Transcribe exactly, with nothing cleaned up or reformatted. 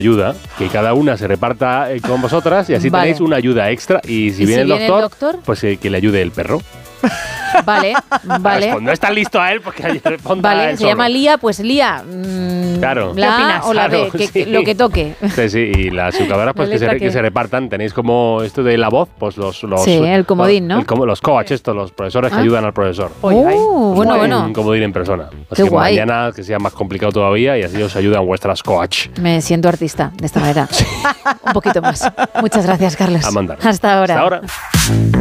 ayuda, que cada una se reparta eh, con vosotras y así Vale. tenéis una ayuda extra. Y si, ¿Y viene, si el, viene doctor, el doctor? pues eh, que le ayude el perro. Vale, vale. Pues no es tan listo a él porque ayer responda a Vale, él se solo. llama Lía, pues Lía. Mmm, Claro. La ¿Qué A opinas? o la B, Claro, que, sí. que lo que toque. Sí, sí, y las educadoras pues La que se, letra que que- se repartan. Tenéis como esto de la voz, pues los... los Sí, el comodín, ¿no? el como los coach, estos, los profesores que Ah. ayudan al profesor. Oh, bueno, Un bueno. comodín en persona. Así Qué que guay. mañana que sea más complicado todavía y así os ayudan vuestras coach. Me siento artista de esta manera. Un poquito más. Muchas gracias, Carlos. A mandar. Hasta ahora. Hasta ahora.